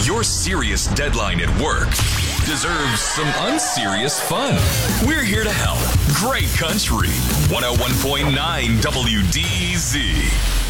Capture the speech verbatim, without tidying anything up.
Your serious deadline at work deserves some unserious fun. We're here to help. Great Country, one oh one point nine W D Z.